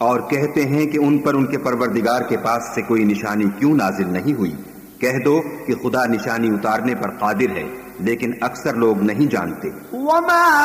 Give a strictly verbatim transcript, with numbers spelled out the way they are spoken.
और कहते हैं कि उन पर उनके परवरदिगार के पास से कोई निशानी क्यों नाजिल नहीं हुई। कह दो कि खुदा निशानी उतारने पर कादिर है, लेकिन अक्सर लोग नहीं जानते।